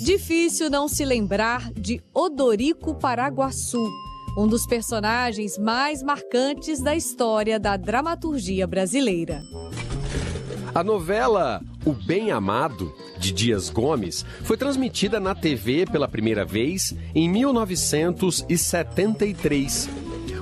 Difícil não se lembrar de Odorico Paraguaçu, um dos personagens mais marcantes da história da dramaturgia brasileira. A novela O Bem Amado, de Dias Gomes, foi transmitida na TV pela primeira vez em 1973.